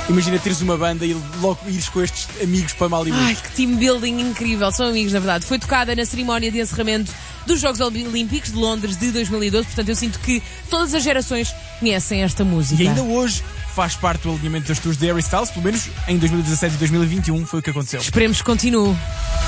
Imagina teres uma banda e logo ires com estes amigos para Malibu. Ai, que team building incrível. São amigos, na verdade. Foi tocada na cerimónia de encerramento dos Jogos Olímpicos de Londres de 2012. Portanto, eu sinto que todas as gerações conhecem esta música. E ainda hoje faz parte do alinhamento das tours de Harry Styles, pelo menos em 2017 e 2021 foi o que aconteceu. Esperemos que continue.